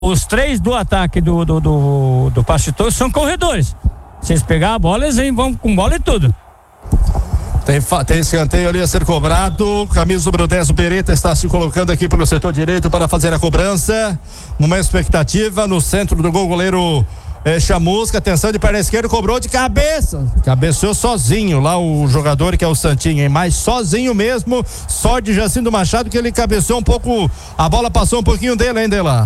os três do ataque do Pasto de Torres são corredores. Se eles pegar a bola, eles vão com bola e tudo. Tem escanteio ali a ser cobrado. Camisa número 10, o Pereta está se colocando aqui pelo setor direito para fazer a cobrança. Numa expectativa, no centro do gol, goleiro Chamusca, atenção de perna esquerda, cobrou de cabeça. Cabeceou sozinho lá o jogador que é o Santinho, hein? Mas sozinho mesmo, só de Jacinto Machado que ele cabeceou um pouco, a bola passou um pouquinho dele ainda lá.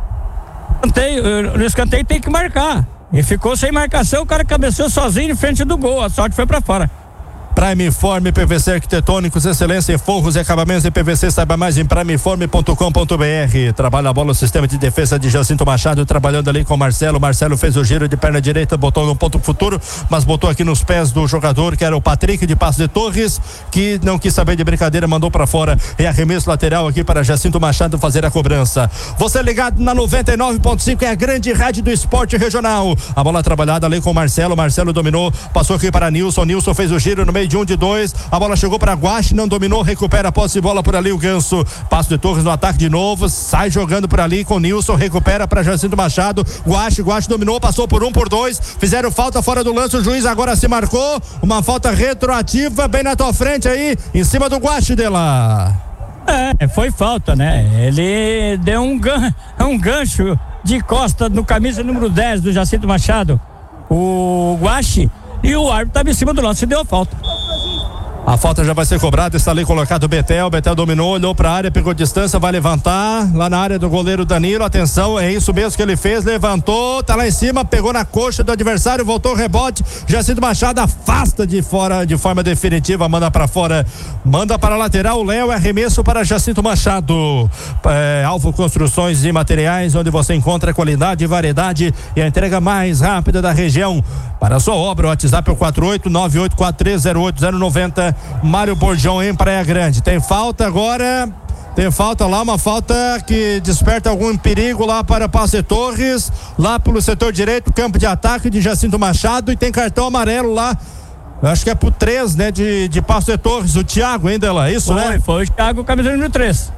No escanteio tem que marcar. E ficou sem marcação, o cara cabeceou sozinho em frente do gol, a sorte foi pra fora. Prime Form, PVC arquitetônicos, excelência em forros e acabamentos em PVC, saiba mais em primeform.com.br. Trabalha a bola, o sistema de defesa de Jacinto Machado, trabalhando ali com o Marcelo. Marcelo fez o giro de perna direita, botou no ponto futuro, mas botou aqui nos pés do jogador, que era o Patrick de Passo de Torres, que não quis saber de brincadeira, mandou pra fora. E arremesso lateral aqui para Jacinto Machado fazer a cobrança. Você ligado na 99.5, é a grande rádio do esporte regional. A bola trabalhada ali com o Marcelo. Marcelo dominou, passou aqui para Nilson. Nilson fez o giro no meio de 1 de 2, a bola chegou para Guache, não dominou, recupera a posse de bola por ali o Ganso. Passo de Torres no ataque de novo, sai jogando por ali com Nilson, recupera para Jacinto Machado. Guache dominou, passou por 1 por 2, fizeram falta fora do lance, o juiz agora se marcou, uma falta retroativa bem na tua frente aí, em cima do Guache de lá. Foi falta, né? Ele deu um gancho de costa no camisa número 10 do Jacinto Machado, o Guache, e o árbitro estava em cima do lance e deu a falta. A falta já vai ser cobrada, está ali colocado o Betel dominou, olhou para a área, pegou distância, vai levantar, lá na área do goleiro Danilo, atenção, é isso mesmo que ele fez, levantou, tá lá em cima, pegou na coxa do adversário, voltou o rebote, Jacinto Machado afasta de fora, de forma definitiva, manda para fora, manda para a lateral, Léo, arremesso para Jacinto Machado. Alvo Construções e Materiais, onde você encontra qualidade, variedade e a entrega mais rápida da região. Para a sua obra, o WhatsApp é o 4898430890. Mário Borjão em Praia Grande. Tem falta agora, uma falta que desperta algum perigo lá para Passo de Torres, lá pelo setor direito, campo de ataque de Jacinto Machado, e tem cartão amarelo lá, acho que é pro 3, né, de Passo de Torres, o Thiago ainda lá, isso, né? Foi o Thiago, camisa número 3.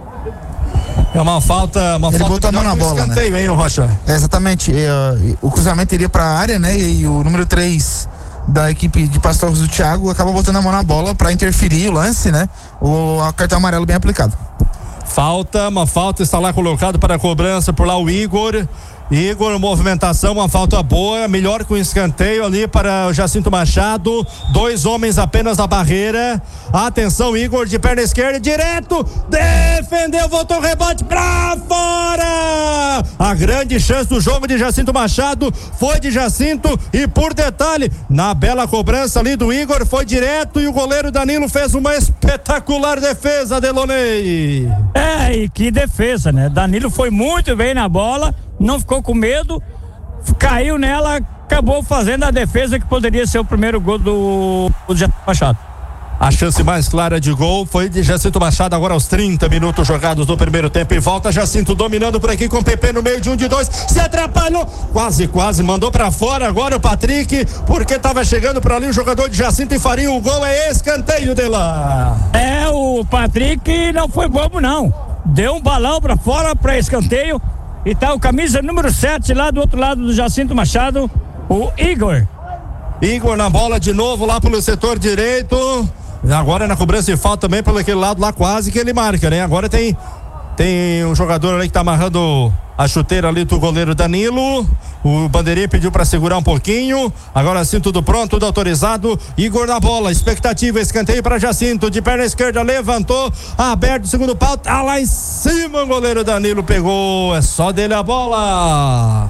É uma falta, ele botou a mão na bola, escanteio, né? Hein, Rocha? Exatamente, o cruzamento iria para a área, né? E o número 3 da equipe de Passo de Torres, do Thiago, acaba botando a mão na bola para interferir o lance, né? O cartão amarelo bem aplicado. Uma falta está lá colocado para a cobrança por lá o Igor, movimentação, uma falta boa, melhor que um escanteio ali para o Jacinto Machado, 2 homens apenas na barreira, atenção, Igor de perna esquerda, direto, defendeu, voltou o rebote pra fora, a grande chance do jogo de Jacinto Machado, foi de Jacinto, e por detalhe, na bela cobrança ali do Igor, foi direto, e o goleiro Danilo fez uma espetacular defesa, Delonei. E que defesa, né? Danilo foi muito bem na bola, não ficou com medo, caiu nela, acabou fazendo a defesa que poderia ser o primeiro gol do Jacinto Machado. A chance mais clara de gol foi de Jacinto Machado, agora aos 30 minutos jogados do primeiro tempo, e volta Jacinto dominando por aqui com o PP no meio de 1 de 2, se atrapalhou, quase, mandou pra fora agora o Patrick, porque tava chegando por ali o jogador de Jacinto e faria o gol, é escanteio de lá. O Patrick não foi bobo não, deu um balão pra fora pra escanteio, e tá o camisa número 7 lá do outro lado do Jacinto Machado, o Igor na bola de novo lá pelo setor direito, agora na cobrança de falta também pelo aquele lado lá, quase que ele marca, né? Agora tem um jogador ali que tá amarrando a chuteira ali do goleiro Danilo, o bandeirinha pediu para segurar um pouquinho, agora sim tudo pronto, tudo autorizado, Igor na bola, expectativa, escanteio para Jacinto, de perna esquerda, levantou, aberto o segundo pau, tá lá em cima, o goleiro Danilo pegou, é só dele a bola.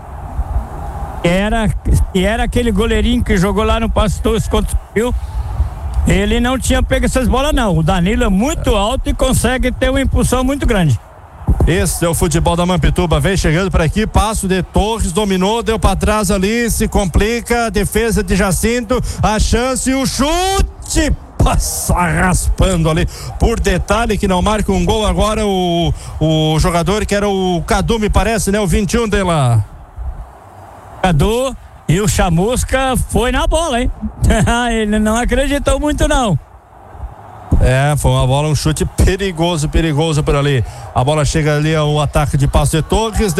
Era aquele goleirinho que jogou lá no Passo de Torres contra o Rio. Ele não tinha pego essas bolas não, o Danilo é muito alto e consegue ter uma impulsão muito grande. Esse é o futebol da Mampituba, vem chegando por aqui, Passo de Torres, dominou, deu para trás ali, se complica, defesa de Jacinto, a chance, o chute, passa raspando ali, por detalhe que não marca um gol agora o jogador que era o Cadu, me parece, né, o 21 de lá. Cadu, e o Chamusca foi na bola, hein? Ele não acreditou muito não. Foi uma bola, um chute perigoso por ali. A bola chega ali ao ataque de Passo de Torres.